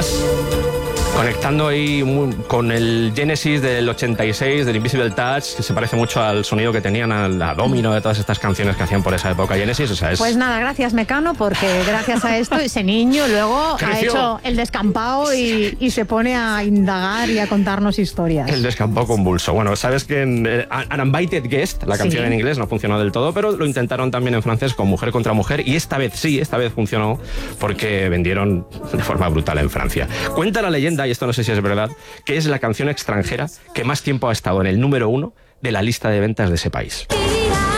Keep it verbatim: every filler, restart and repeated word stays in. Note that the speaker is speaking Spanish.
además conectando ahí muy, con el Genesis del ochenta y seis, del Invisible Touch, que se parece mucho al sonido que tenían a la Domino de todas estas canciones que hacían por esa época Genesis. O sea, es... Pues nada, gracias Mecano, porque gracias a esto ese niño luego Creció. ha hecho el descampado y, y se pone a indagar y a contarnos historias. El descampado convulso. Bueno, sabes que en eh, An Invited Guest, la canción Sí. en inglés no funcionó del todo, pero lo intentaron también en francés con Mujer contra Mujer, y esta vez sí, esta vez funcionó porque vendieron de forma brutal en Francia. Cuenta la leyenda, y esto no sé si es verdad, que es la canción extranjera que más tiempo ha estado en el número uno de la lista de ventas de ese país.